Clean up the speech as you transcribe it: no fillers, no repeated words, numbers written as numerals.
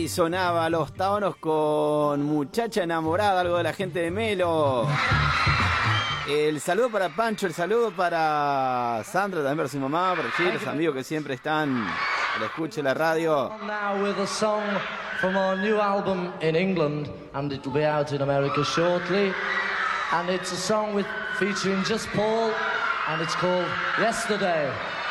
Ahí sonaba Los Tábanos con Muchacha Enamorada, algo de la gente de Melo. El saludo para Pancho, el saludo para Sandra, también para su mamá, para Gil, los amigos que siempre están a la escucha de la radio. Now with a song from our new album in England, and it will be out in America shortly. And it's a song featuring just Paul, and it's called Yesterday.